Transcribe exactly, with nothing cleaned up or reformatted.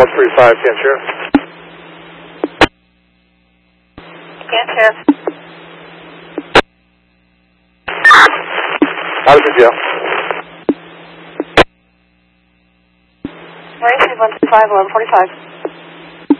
one three five, can't share. Can't share. How does it go? Racing one two five, eleven forty-five.